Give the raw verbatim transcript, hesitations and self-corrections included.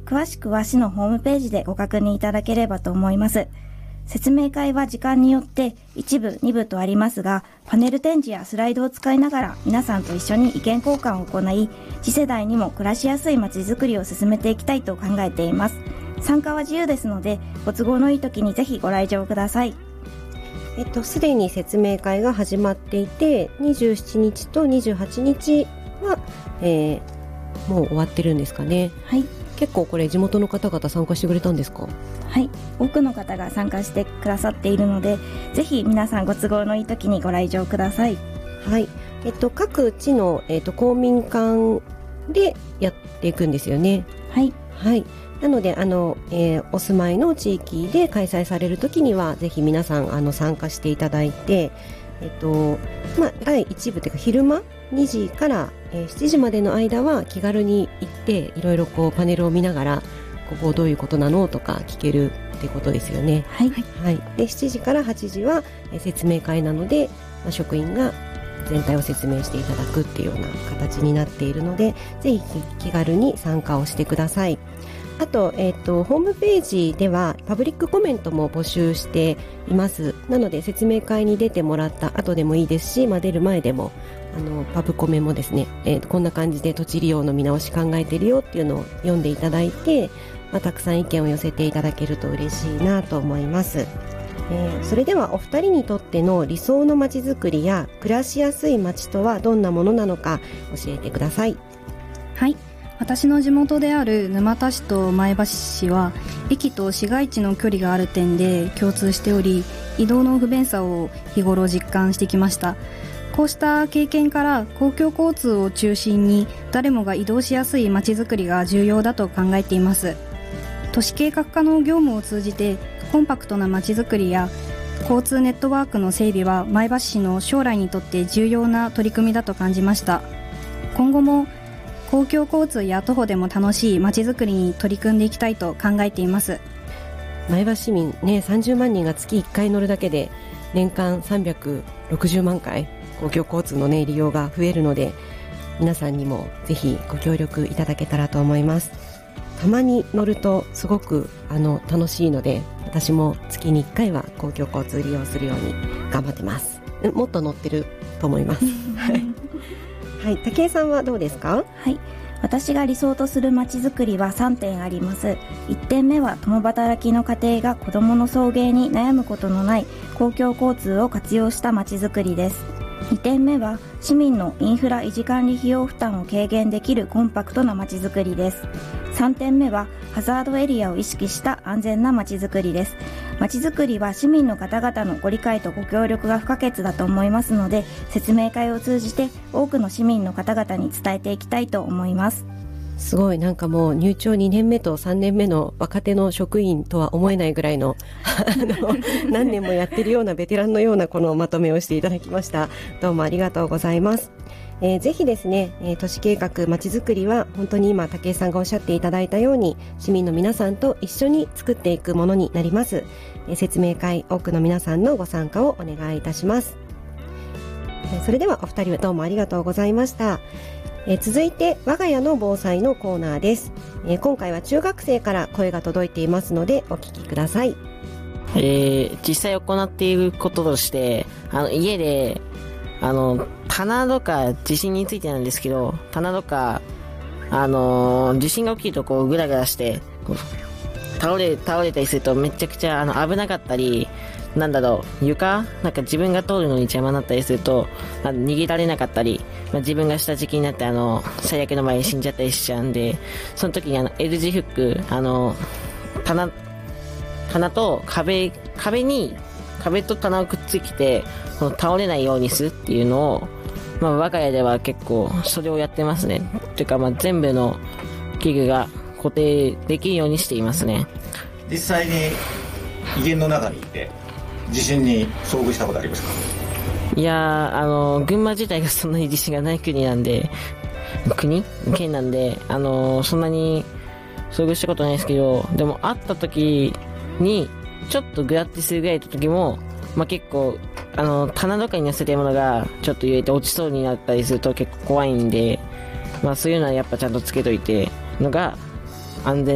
詳しくは市のホームページでご確認いただければと思います。説明会は時間によっていち部、に部とありますが、パネル展示やスライドを使いながら皆さんと一緒に意見交換を行い、次世代にも暮らしやすいまちづくりを進めていきたいと考えています。参加は自由ですので、ご都合のいい時にぜひご来場ください。 えっと、すでに説明会が始まっていて、にじゅうしちにちとにじゅうはちにちは、えー、もう終わってるんですかね。 はい。 結構これ地元の方々参加してくれたんですか？ はい、多くの方が参加してくださっているので、ぜひ皆さんご都合のいい時にご来場ください。 はい。えっと、各地の、えっと、公民館でやっていくんですよね。 はい。 はい。なので、あの、えー、お住まいの地域で開催される時には、ぜひ皆さん、あの、参加していただいて、えっと、まあ、だいいち部というか、昼間にじから、えー、しちじまでの間は気軽に行って、いろいろこう、パネルを見ながら、ここどういうことなのとか聞けるってことですよね。 はい。 はい。で、しちじからはちじは、えー、説明会なので、まあ、職員が全体を説明していただくっていうような形になっているので、ぜひ気軽に参加をしてください。あと、えっと、ホームページではパブリックコメントも募集しています。なので、説明会に出てもらった後でもいいですし、まあ、出る前でも、あの、パブコメもですね、えー、こんな感じで土地利用の見直し考えてるよっていうのを読んでいただいて、まあ、たくさん意見を寄せていただけると嬉しいなと思います。えー、それではお二人にとっての理想のまちづくりや暮らしやすい街とはどんなものなのか教えてください。 はい。私の地元である沼田市と前橋市は駅と市街地の距離がある点で共通しており、移動の不便さを日頃実感してきました。こうした経験から公共交通を中心に誰もが移動しやすい街づくりが重要だと考えています。都市計画課の業務を通じてコンパクトな街づくりや交通ネットワークの整備は前橋市の将来にとって重要な取り組みだと感じました。今後も公共交通や徒歩でも楽しい街づくりに取り組んでいきたいと考えています。 前橋市民ね、さんじゅうまんにんが月いっかい乗るだけで年間さんびゃくろくじゅうまんかい公共交通のね利用が増えるので、皆さんにもぜひご協力いただけたらと思います。たまに乗るとすごくあの楽しいので、私も月にいっかいは公共交通利用するように頑張ってます。もっと乗ってると思いますはい、武井さんはどうですか？ はい。私が理想とするまちづくりはさんてんあります。いってんめは共働きの家庭が子どもの送迎に悩むことのない公共交通を活用したまちづくりです。にてんめは市民のインフラ維持管理費用負担を軽減できるコンパクトなまちづくりです。さんてんめはハザードエリアを意識した安全なまちづくりです。まちづくりは市民の方々のご理解とご協力が不可欠だと思いますので、説明会を通じて多くの市民の方々に伝えていきたいと思います。 すごい、なんかもう入庁にねんめとさんねんめの若手の職員とは思えないぐらいのあの何年もやってるようなベテランのようなこのまとめをしていただきました。どうもありがとうございます。えー、ぜひですね、えー、都市計画まちづくりは本当に今武井さんがおっしゃっていただいたように市民の皆さんと一緒に作っていくものになります。えー、説明会多くの皆さんのご参加をお願いいたします。えー、それではお二人どうもありがとうございました。えー、続いて我が家の防災のコーナーです。えー、今回は中学生から声が届いていますのでお聞きください。 えー、実際行っていることとしてあの家であの棚とか地震についてなんですけど、棚とかあの地震が起きるとこうグラグラしてこう倒れ倒れたりするとめちゃくちゃあの危なかったり、なんだろう床なんか自分が通るのに邪魔になったりするとあの逃げられなかったり、まあ、自分が下敷きになってあの最悪の前に死んじゃったりしちゃうんで、その時にあの L 字フックあの棚棚と壁壁に壁と棚をくっつけてこの倒れないようにするっていうのを、まあ、我が家では結構それをやってますね。というか、まあ、全部の器具が固定できるようにしていますね。 実際に家の中にいて地震に遭遇したことありますか？ いやー、あの群馬自体がそんなに地震がない国なんで、国県なんで、あのそんなに遭遇したことないですけど、でも会った時にちょっとグラッてするぐらいの時も、まあ、結構あの棚とかに乗せてるものがちょっと揺れて落ちそうになったりすると結構怖いんで、まあ、そういうのはやっぱちゃんとつけといてのが安全